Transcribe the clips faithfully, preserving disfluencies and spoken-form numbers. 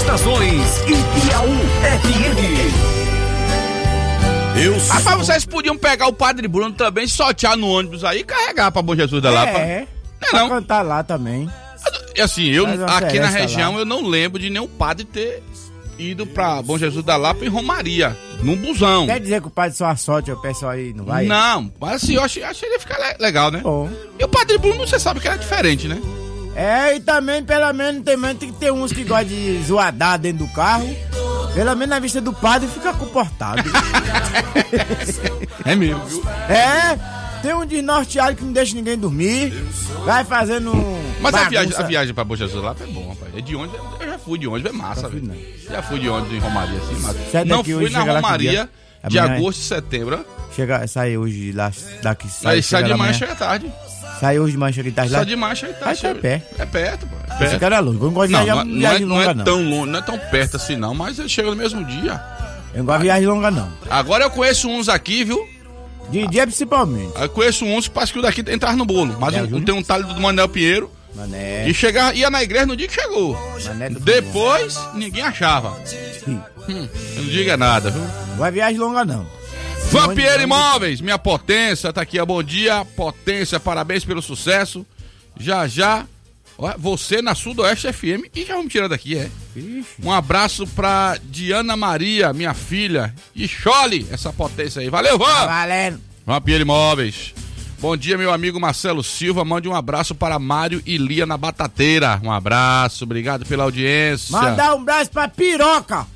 estações e Piauí F M. Eu sou... Rapaz, vocês podiam pegar o Padre Bruno também, sortear no ônibus aí e carregar pra Bom Jesus da Lapa. É, não é pra não? cantar lá também. E assim, eu aqui na região lá. eu não lembro de nenhum padre ter ido pra Bom Jesus da Lapa em Romaria, num busão. Quer dizer que o padre só sorte, o pessoal aí não vai? Não, mas assim, eu achei, achei ele ficar le- legal, né? Bom. E o Padre Bruno, você sabe que era diferente, né? É, e também, pelo menos, também tem que ter uns que gostam de zoadar dentro do carro. Pelo menos na vista do padre fica comportado. É mesmo, viu? É, tem um desnorteado que não deixa ninguém dormir. Vai fazendo. Mas a bagunça. viagem, a viagem pra Bom Jesus da Lapa é bom, rapaz. É de ônibus, eu já fui de ônibus, é massa, velho. Já fui de ônibus em Romaria, assim, massa. Sai Não daqui fui hoje, na chega lá que Romaria dia? de Amanhã é. agosto e setembro. Chega, sai hoje lá, daqui. Aí sai de lá manhã, amanhã. chega tarde. Sai hoje de manhã, chega de tarde lá. Sai de manhã, chega tarde. Aí tá chega- perto. É perto, pô. É Esse perto. cara é longe. Eu não gosto de Não, viajar, não, não, é, viagem não longa, é não. tão longe, não é tão perto assim não, mas ele chega no mesmo dia. Eu não gosto de viagem longa, não. Agora eu conheço uns aqui, viu? De dia principalmente. Eu conheço uns que parece que o daqui entrava no bolo. Mas É, um, Júnior? tem um talho do Manel Pinheiro Mané. e chegava, ia na igreja no dia que chegou. Mané do Depois, ninguém achava. Sim. Hum, eu não diga nada, viu? Não vai viagem longa, não. Vampieira Imóveis, minha potência, tá aqui, ó, bom dia, potência, parabéns pelo sucesso. Já, já, ó, você na Sudoeste F M, e já vamos tirar daqui, é. Ixi. Um abraço pra Diana Maria, minha filha, e Chole, essa potência aí, valeu, Tá vó! valendo. Vampieira Imóveis. Bom dia, meu amigo Marcelo Silva, mande um abraço para Mário e Lia na Batateira, um abraço, obrigado pela audiência. Mandar um abraço pra Piroca.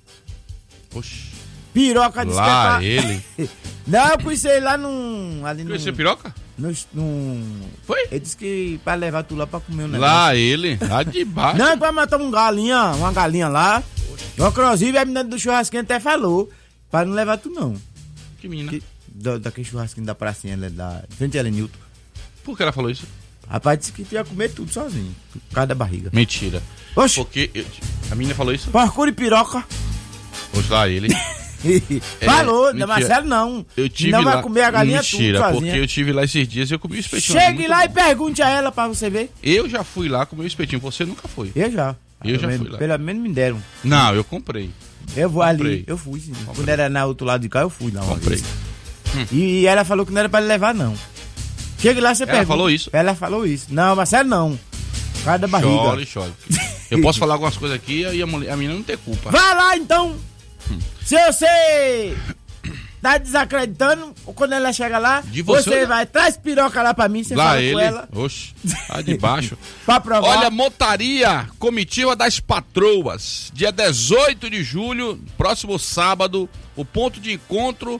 Oxi, Piroca disse lá que ele. tá... Não, eu conheci ele lá num... Ali Conheceu num... piroca? num, num... Foi? Ele disse que pra levar tu lá pra comer um negócio. Lá ele, lá de baixo. Não, pra matar um galinha, uma galinha lá. Inclusive, a menina do churrasquinho até falou pra não levar tu, não. Que menina. Que, da, daquele churrasquinho da pracinha, né, da de frente a Newton. Por que ela falou isso? Rapaz, disse que tu ia comer tudo sozinho, por causa da barriga. Mentira. Oxe, Porque eu- a menina falou isso? procure piroca. Hoje lá ele. Falou, mentira. Marcelo não. Eu tive não lá. vai comer a galinha Mentira, tudo porque sozinha. eu tive lá esses dias e eu comi o espetinho. Chegue muito lá bom. e pergunte a ela pra você ver. Eu já fui lá comer o espetinho, você nunca foi. Eu já. Eu já Pelo fui menos- lá. Pelo menos me deram. Não, eu comprei. Eu vou Comprei. ali, eu fui sim. Quando era na outro lado de cá, eu fui lá uma Comprei. vez. E ela falou que não era pra levar, não. Chega lá, você Ela pergunta. falou isso? Ela falou isso. Não, Marcelo não. Por causa da barriga. Chore, chore. Eu posso falar algumas coisas aqui e a, mulher, a menina não tem culpa. Vai lá, então. Se você tá desacreditando, quando ela chega lá, De você, você olha. vai, traz piroca lá pra mim, você Lá fala ele. com ela. Oxe, tá de baixo. Pra provar. Olha, montaria comitiva das patroas, dia dezoito de julho, próximo sábado, o ponto de encontro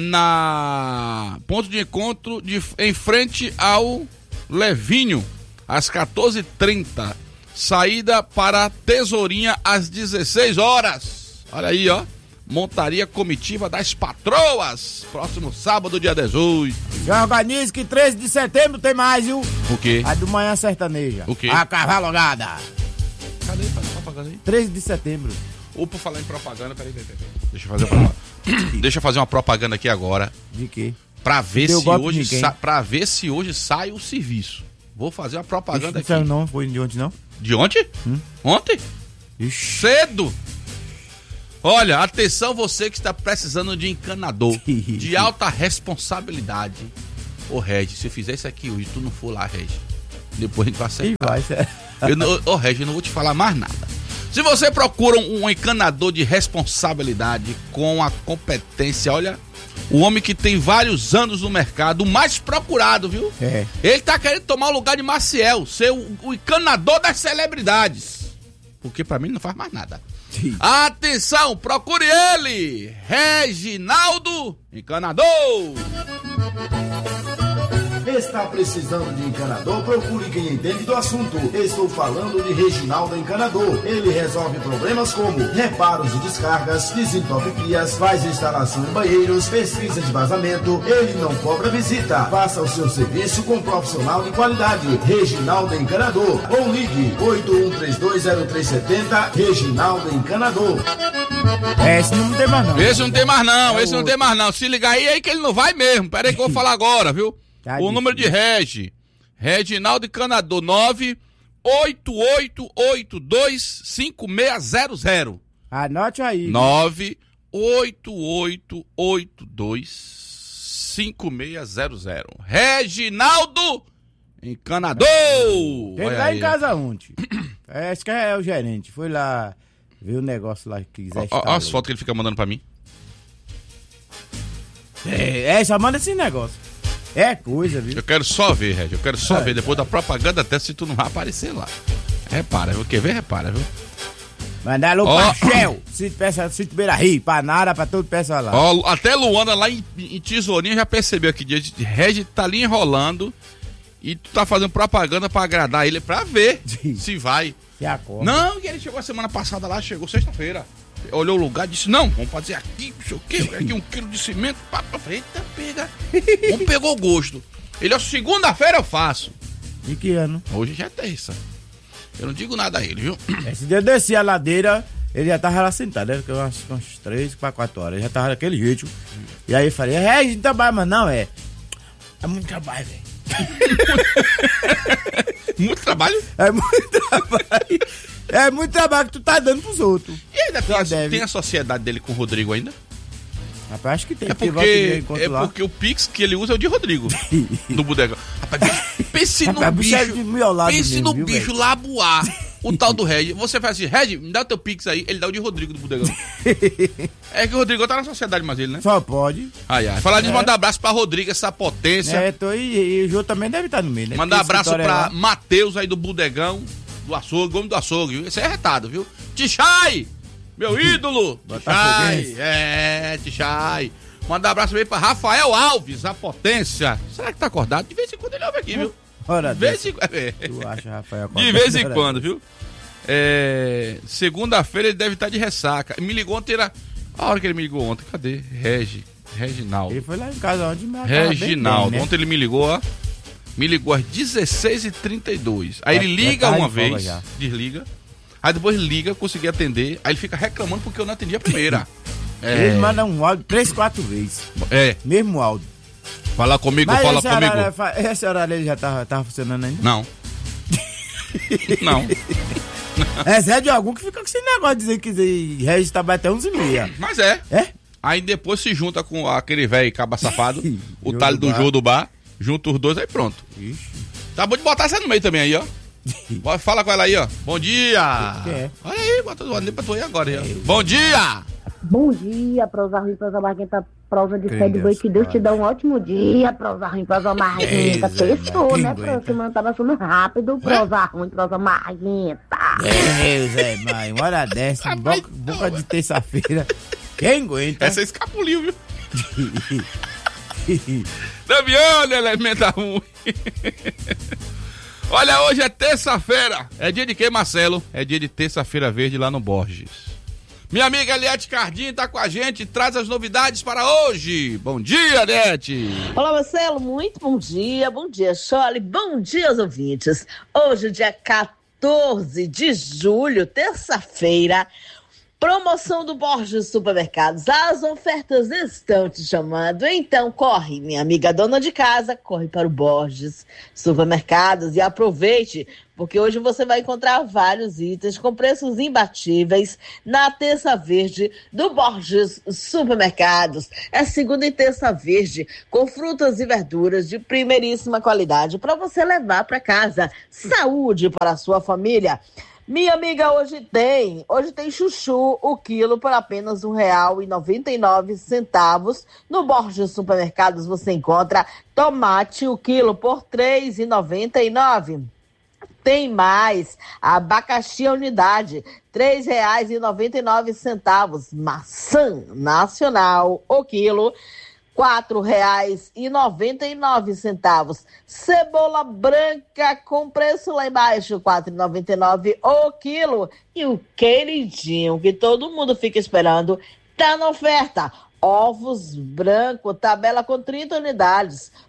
na ponto de encontro de, em frente ao Levinho, às quatorze e trinta, saída para Tesourinha às dezesseis horas. Olha aí, ó, montaria comitiva das patroas, próximo sábado, dia dezoito. Já organiza que treze de setembro tem mais, viu? O quê? A do Manhã Sertaneja. O quê? A cavalgada. Cadê? Faz a propaganda aí. treze de setembro. Ou por falar em propaganda, peraí, peraí, peraí. Deixa eu fazer uma propaganda. Deixa eu fazer uma propaganda aqui agora. De quê? Pra ver, Deu se golpe hoje de quem? sa- pra ver se hoje sai o serviço. Vou fazer uma propaganda Ixi, aqui. não, não foi de ontem, não? De ontem? Hum? Ontem? Ixi. Cedo! Olha, atenção você que está precisando de encanador de alta responsabilidade. Ô, Regi, se eu fizer isso aqui hoje, tu não for lá, Regi, depois a gente vai E acertar. vai, sério. Eu não- Ô, Regi, eu não vou te falar mais nada. Se você procura um, um encanador de responsabilidade com a competência, olha, o homem que tem vários anos no mercado, o mais procurado, viu? É. Ele tá querendo tomar o lugar de Maciel, ser o, o encanador das celebridades. Porque pra mim não faz mais nada. Sim. Atenção, procure ele, Reginaldo Encanador. Está precisando de encanador? Procure quem entende do assunto. Estou falando de Reginaldo Encanador. Ele resolve problemas como reparos de descargas, desentope pias, faz instalação em banheiros, pesquisa de vazamento. Ele não cobra visita. Faça o seu serviço com um profissional de qualidade. Reginaldo Encanador. Ou ligue oito um três dois zero três sete zero. Reginaldo Encanador. É, esse não tem mais, não. Esse não tem mais não, É esse o não tem mais não. Se ligar aí, aí que ele não vai mesmo. Pera aí que eu vou falar agora, viu? Tá O número de difícil. Regi, Reginaldo Encanador, nove oito oito oito dois cinco seis zero zero. Anote aí. nove oito oito oito dois cinco seis zero zero. Reginaldo Encanador. Ele Olha lá aí. em casa ontem. É, esse que é o gerente. Foi lá ver o negócio lá que quiser. Olha as fotos que ele fica mandando pra mim. É, é, só manda esse negócio. É coisa, viu? Eu quero só ver, Regi. Eu quero só Ai, ver. Depois da propaganda até se tu não vai aparecer lá. Repara, viu? Quer ver? Repara, viu? Mandar alô Ó. pra Shell. Sítio Peça, Sítio Beira Rio, pra Nara, pra todo o pessoal lá. Ó, até Luana lá em, em Tesourinha já percebeu que dia de Regi tá ali enrolando e tu tá fazendo propaganda pra agradar ele pra ver se vai. Se acorda. Não, que ele chegou a semana passada lá, chegou sexta-feira. Olhou o lugar e disse, não, vamos fazer aqui, não sei o quê, aqui um quilo de cimento. Pá, pá. Eita, pega. Não pegou gosto. Ele, ó, segunda-feira eu faço. De que ano? Hoje já é terça. Eu não digo nada a ele, viu? Esse dia eu desci a ladeira, ele já tava lá sentado, né? Umas, umas três para quatro horas. Ele já tava daquele jeito. E aí eu falei, é, a gente trabalha, mas não, é. É muito trabalho, velho. Muito trabalho. É muito trabalho. É muito trabalho que tu tá dando pros outros. E ainda tem a, deve. tem a sociedade dele com o Rodrigo ainda? Rapaz, acho que tem. É volta e meia porque, encontro é lá. porque o Pix que ele usa é o de Rodrigo. No bodegão. Rapaz, pense no Rapaz, bicho é bicho. de miolado Pense mesmo, no viu, bicho velho? lá boar. O tal do Regi. Você faz assim, Regi, me dá o teu Pix aí. Ele dá o de Rodrigo do bodegão. É que o Rodrigo tá na sociedade mais ele, né? Só pode. Ai, ai. Falar nisso, É. mandar abraço pra Rodrigo, essa potência. É, tô, e, e o Jô também deve estar no meio, né? Mandar Porque esse abraço escritório pra é lá. Matheus aí do bodegão, do açougue, homem do açougue, viu? Esse é retado, viu? Tichai! Meu ídolo! Tichai! Botafoguense. É, Tichai! Mandar abraço também pra Rafael Alves, a potência. Será que tá acordado? De vez em quando ele ouve aqui, viu? Ora, De vez em quando. tu acha, Rafael? De vez em quando, viu? É, segunda-feira ele deve estar de ressaca. Me ligou ontem, era. A hora que ele me ligou ontem, cadê? Regi, Reginaldo. Ele foi lá em casa onde me acaba bem Reginaldo. bem, né? Ontem ele me ligou, ó. Me ligou às dezesseis e trinta e dois. Aí Já- ele já liga tá em uma folga vez, já. desliga. Aí depois liga, consegui atender. Aí ele fica reclamando porque eu não atendi a primeira. Ele manda um áudio três, quatro vezes. É, Mesmo áudio. fala comigo, Mas fala esse comigo. horário, fa- esse horário ele já tava, tava funcionando ainda? Não. Não. É Zé de algum que fica com esse negócio de dizer que Regis tá batendo onze e meia. Mas é. É? Aí depois se junta com aquele velho caba safado, o Jô talho do do bar. jogo do bar. Junta os dois, aí pronto. Ixi. Tá bom de botar essa no meio também aí, ó. Bora, fala com ela aí, ó. Bom dia! Que é? Olha aí, bota o anel pra tu aí agora aí, ó. Bom dia! Bom dia, prosa ruim, prosa marguenta, prosa de fé de boi, que Deus te dá um ótimo dia, prosa ruim, prosa marguenta. Ei, Zé, Testou, quem né, aguenta? prosa? Semana tá passando rápido, prosa ruim, prosa marguenta. Meu Zé, mãe, uma hora dessa, Rapaz, boca, boca de terça-feira. Quem aguenta? Essa escapuliu, viu? Damiane, elementa ruim. Olha, hoje é terça-feira. É dia de quê, Marcelo? É dia de terça-feira verde lá no Borges. Minha amiga Eliette Cardim tá com a gente, traz as novidades para hoje. Bom dia, Eliette. Olá, Marcelo, muito bom dia, bom dia, Chole, bom dia aos ouvintes. Hoje, dia quatorze de julho, terça-feira, promoção do Borges Supermercados. As ofertas estão te chamando, então corre, minha amiga dona de casa, corre para o Borges Supermercados e aproveite, porque hoje você vai encontrar vários itens com preços imbatíveis na terça verde do Borges Supermercados. É segunda e terça verde, com frutas e verduras de primeiríssima qualidade para você levar para casa. Saúde para a sua família. Minha amiga, hoje tem, hoje tem chuchu, o quilo por apenas um real e noventa e nove centavos. No Borges Supermercados você encontra tomate, o quilo por três reais e noventa e nove centavos. Tem mais, abacaxi a unidade, três reais e noventa e nove centavos. Maçã nacional, o quilo, quatro reais e noventa e nove centavos. Cebola branca com preço lá embaixo, quatro reais e noventa e nove centavos o quilo. E o queridinho que todo mundo fica esperando, tá na oferta. Ovos branco, tabela com trinta unidades,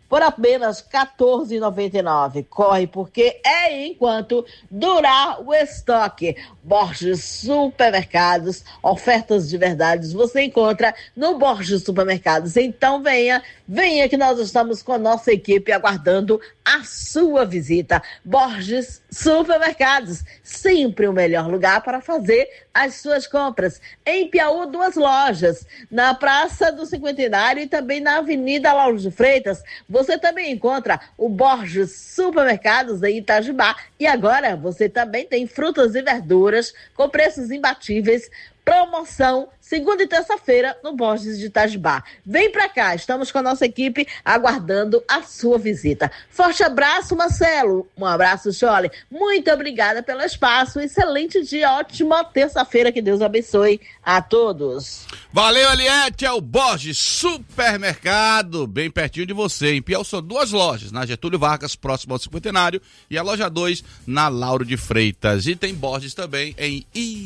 por apenas quatorze reais e noventa e nove centavos. Corre, porque é enquanto durar o estoque. Borges Supermercados, ofertas de verdades você encontra no Borges Supermercados. Então venha, venha que nós estamos com a nossa equipe aguardando a sua visita. Borges Supermercados, sempre o melhor lugar para fazer as suas compras. Em Piauí, duas lojas, na Praça do Cinquentenário e também na Avenida Lauro de Freitas. Você também encontra o Borges Supermercados em Itajubá. E agora você também tem frutas e verduras com preços imbatíveis. Promoção, segunda e terça-feira, no Borges de Itajubá. Vem pra cá, estamos com a nossa equipe aguardando a sua visita. Forte abraço, Marcelo. Um abraço, Chole. Muito obrigada pelo espaço. Excelente dia, ótima terça-feira. Que Deus abençoe a todos. Valeu, Eliette. É o Borges Supermercado, bem pertinho de você. Em Piauí são duas lojas, na Getúlio Vargas, próximo ao Cinquentenário, e a loja dois, na Lauro de Freitas. E tem Borges também em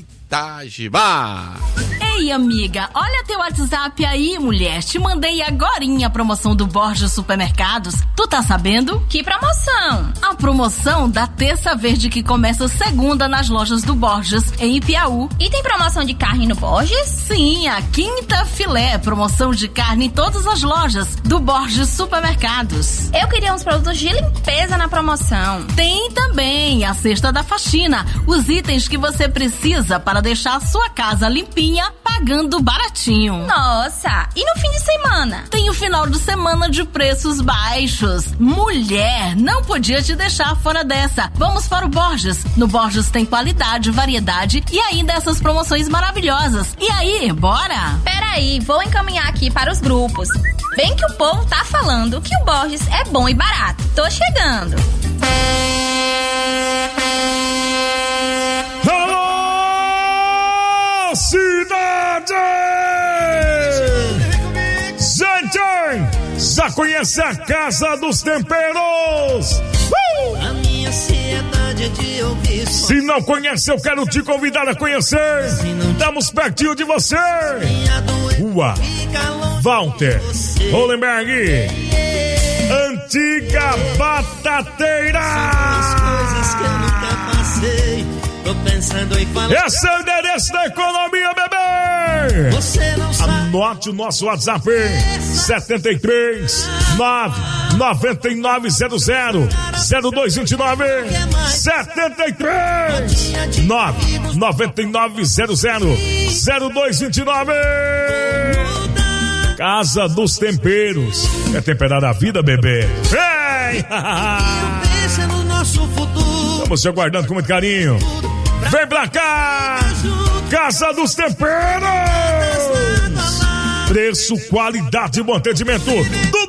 Itajubá. Ei, amiga, olha teu WhatsApp aí, mulher. Te mandei agorinha a promoção do Borges Supermercados. Tu tá sabendo? Que promoção? A promoção da Terça Verde, que começa segunda nas lojas do Borges, em Ipiaú. E tem promoção de carne no Borges? Sim, a Quinta Filé. Promoção de carne em todas as lojas do Borges Supermercados. Eu queria uns produtos de limpeza na promoção. Tem também a Cesta da Faxina. Os itens que você precisa para deixar a sua casa limpinha, pagando baratinho. Nossa, e no fim de semana? Tem o final de semana de preços baixos. Mulher, não podia te deixar fora dessa. Vamos para o Borges. No Borges tem qualidade, variedade e ainda essas promoções maravilhosas. E aí, bora? Peraí, vou encaminhar aqui para os grupos. Bem que o povo tá falando que o Borges é bom e barato. Tô chegando. Cidade! Gente, já conhece a Casa dos Temperos? Uh! A minha ansiedade é de ouvir. Se não conhece, eu quero te convidar a conhecer. Estamos pertinho de você. Rua Walter Hollenberg, Antiga Batateira. Coisas que eu nunca passei. Tô pensando em falar. Esse é o endereço da economia, bebê! Você não sabe. Anote o nosso WhatsApp: setenta e três, nove nove nove zero zero zero dois dois nove. setenta e três, nove nove nove zero zero zero dois dois nove. Casa dos Temperos. É temperar a vida, bebê. Ei! Pensa no nosso futuro. Estamos te aguardando com muito carinho. Vem pra cá! Casa dos Temperos! Preço, qualidade e bom atendimento do